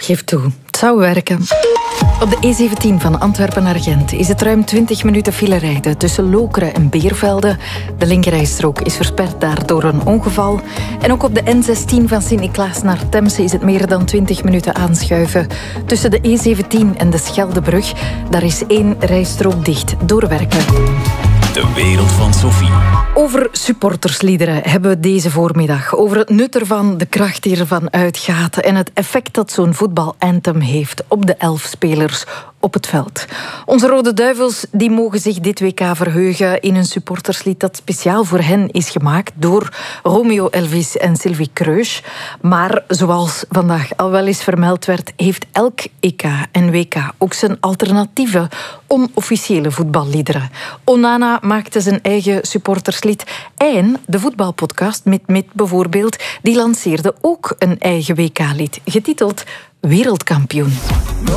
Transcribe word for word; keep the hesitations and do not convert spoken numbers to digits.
Geef toe, het zou werken. Op de E zeventien van Antwerpen naar Gent is het ruim twintig minuten file rijden tussen Lokeren en Beervelde. De linkerrijstrook is versperd daar door een ongeval. En ook op de N zestien van Sint-Niklaas naar Temse is het meer dan twintig minuten aanschuiven. Tussen de E zeventien en de Scheldebrug, daar is één rijstrook dicht door werken. De wereld van Sophie. Over supportersliederen hebben we deze voormiddag. Over het nut ervan, de kracht die ervan uitgaat en het effect dat zo'n voetbalanthem heeft op de elf spelers op het veld. Onze Rode Duivels die mogen zich dit W K verheugen in een supporterslied dat speciaal voor hen is gemaakt door Romeo Elvis en Sylvie Kreusch. Maar zoals vandaag al wel eens vermeld werd, heeft elk E K en W K ook zijn alternatieve, onofficiële voetballiederen. Onana maakte zijn eigen supporterslied en de voetbalpodcast Mit Mit bijvoorbeeld, die lanceerde ook een eigen W K-lied, getiteld Wereldkampioen.